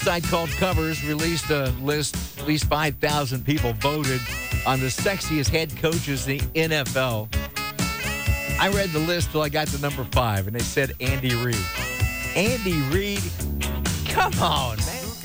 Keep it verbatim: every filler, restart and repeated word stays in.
Site called Covers released a list. At least five thousand people voted on the sexiest head coaches in the N F L. I read the list till I got to number five, and they said Andy Reid. Andy Reid? Come on, man.